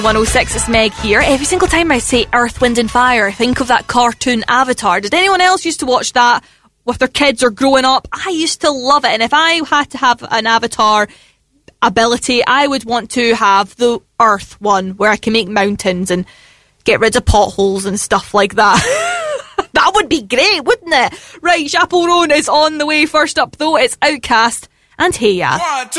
106, it's Meg here. Every single time I say Earth, Wind and Fire, I think of that cartoon Avatar. Did anyone else used to watch that with their kids or growing up? I used to love it, and if I had to have an Avatar ability, I would want to have the Earth one, where I can make mountains and get rid of potholes and stuff like that. That would be great, wouldn't it? Right, Chappell Roan is on the way. First up, though, it's Outcast and Hey Ya. 1, 2